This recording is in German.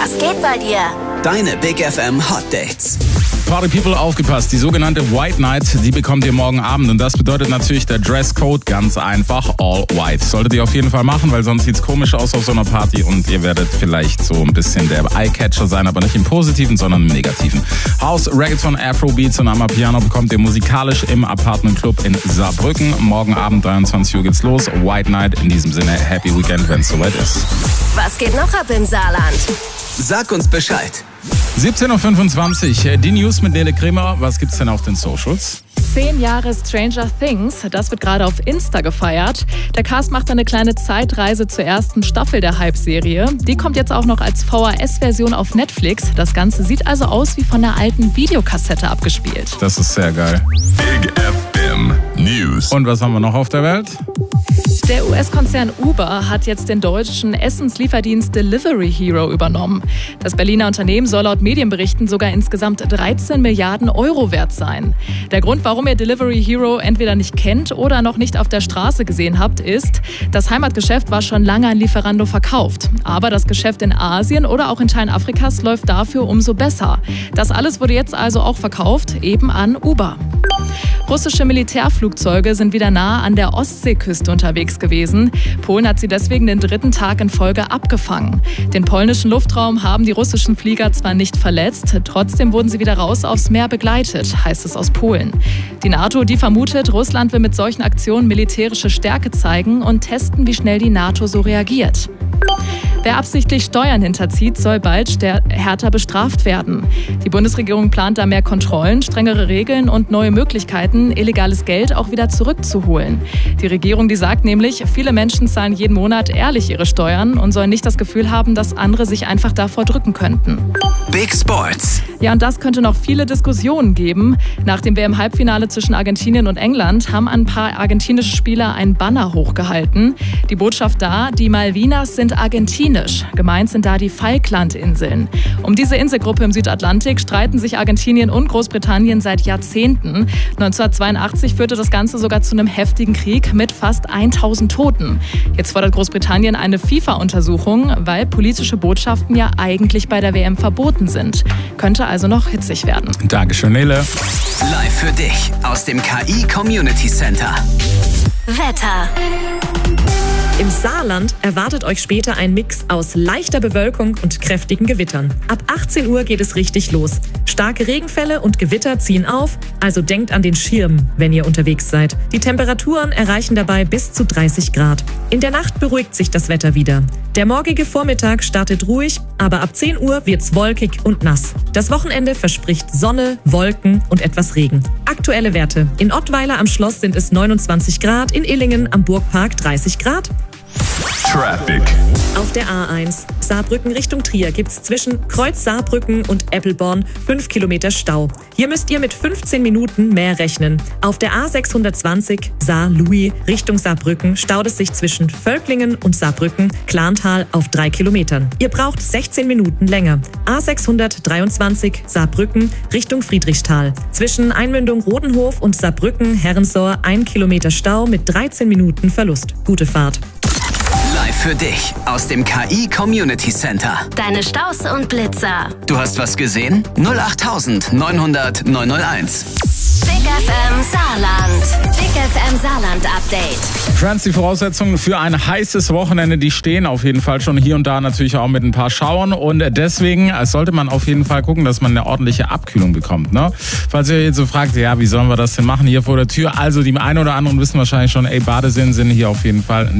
Was geht bei dir? Deine Big FM Hot Dates. Party People, aufgepasst. Die sogenannte White Night, die bekommt ihr morgen Abend. Und das bedeutet natürlich der Dresscode ganz einfach all white. Solltet ihr auf jeden Fall machen, weil sonst sieht's komisch aus auf so einer Party. Und ihr werdet vielleicht so ein bisschen der Eyecatcher sein, aber nicht im Positiven, sondern im Negativen. House, Reggaeton, Afrobeats und Amapiano bekommt ihr musikalisch im Apartment Club in Saarbrücken. Morgen Abend 23 Uhr geht's los. White Night, in diesem Sinne Happy Weekend, wenn es soweit ist. Was geht noch ab im Saarland? Sag uns Bescheid. 17.25 Uhr, die News mit Nele Kremer. Was gibt's denn auf den Socials? 10 Jahre Stranger Things, das wird gerade auf Insta gefeiert. Der Cast macht eine kleine Zeitreise zur ersten Staffel der Hype-Serie. Die kommt jetzt auch noch als VHS-Version auf Netflix. Das Ganze sieht also aus wie von einer alten Videokassette abgespielt. Das ist sehr geil. Big FM News. Und was haben wir noch auf der Welt? Der US-Konzern Uber hat jetzt den deutschen Essenslieferdienst Delivery Hero übernommen. Das Berliner Unternehmen soll laut Medienberichten sogar insgesamt 13 Milliarden Euro wert sein. Der Grund, warum ihr Delivery Hero entweder nicht kennt oder noch nicht auf der Straße gesehen habt, ist, das Heimatgeschäft war schon lange an Lieferando verkauft. Aber das Geschäft in Asien oder auch in Teilen Afrikas läuft dafür umso besser. Das alles wurde jetzt also auch verkauft, eben an Uber. Russische Militärflugzeuge sind wieder nah an der Ostseeküste unterwegs gewesen. Polen hat sie deswegen den 3. Tag in Folge abgefangen. Den polnischen Luftraum haben die russischen Flieger zwar nicht verletzt, trotzdem wurden sie wieder raus aufs Meer begleitet, heißt es aus Polen. Die NATO, die vermutet, Russland will mit solchen Aktionen militärische Stärke zeigen und testen, wie schnell die NATO so reagiert. Wer absichtlich Steuern hinterzieht, soll bald härter bestraft werden. Die Bundesregierung plant da mehr Kontrollen, strengere Regeln und neue Möglichkeiten, illegales Geld auch wieder zurückzuholen. Die Regierung, die sagt nämlich, viele Menschen zahlen jeden Monat ehrlich ihre Steuern und sollen nicht das Gefühl haben, dass andere sich einfach davor drücken könnten. Big Sports. Ja, und das könnte noch viele Diskussionen geben. Nach dem WM-Halbfinale zwischen Argentinien und England haben ein paar argentinische Spieler ein Banner hochgehalten. Die Botschaft da, die Malvinas sind argentinisch. Gemeint sind da die Falklandinseln. Um diese Inselgruppe im Südatlantik streiten sich Argentinien und Großbritannien seit Jahrzehnten. 1982 führte das Ganze sogar zu einem heftigen Krieg mit fast 1000 Toten. Jetzt fordert Großbritannien eine FIFA-Untersuchung, weil politische Botschaften ja eigentlich bei der WM verboten sind. Könnte also noch hitzig werden. Dankeschön, Nele. Live für dich aus dem KI Community Center. Wetter. Im Saarland erwartet euch später ein Mix aus leichter Bewölkung und kräftigen Gewittern. Ab 18 Uhr geht es richtig los. Starke Regenfälle und Gewitter ziehen auf, also denkt an den Schirm, wenn ihr unterwegs seid. Die Temperaturen erreichen dabei bis zu 30 Grad. In der Nacht beruhigt sich das Wetter wieder. Der morgige Vormittag startet ruhig, aber ab 10 Uhr wird's wolkig und nass. Das Wochenende verspricht Sonne, Wolken und etwas Regen. Aktuelle Werte. In Ottweiler am Schloss sind es 29 Grad, in Illingen am Burgpark 30 Grad. Traffic. Auf der A1 Saarbrücken Richtung Trier gibt's zwischen Kreuz Saarbrücken und Eppelborn 5 Kilometer Stau. Hier müsst ihr mit 15 Minuten mehr rechnen. Auf der A620 Saar-Louis Richtung Saarbrücken staut es sich zwischen Völklingen und Saarbrücken-Klantal auf 3 Kilometern. Ihr braucht 16 Minuten länger. A623 Saarbrücken Richtung Friedrichsthal. Zwischen Einmündung Rodenhof und Saarbrücken-Herrensohr 1 Kilometer Stau mit 13 Minuten Verlust. Gute Fahrt. Live für dich aus dem KI Community Center. Deine Staus und Blitzer. Du hast was gesehen? 08000 900 901. Big FM Saarland. Big FM Saarland Update. Friends, die Voraussetzungen für ein heißes Wochenende, die stehen auf jeden Fall schon hier und da natürlich auch mit ein paar Schauern. Und deswegen sollte man auf jeden Fall gucken, dass man eine ordentliche Abkühlung bekommt. Ne? Falls ihr jetzt so fragt, ja, wie sollen wir das denn machen hier vor der Tür? Also die einen oder anderen wissen wahrscheinlich schon, Badeseen sind hier auf jeden Fall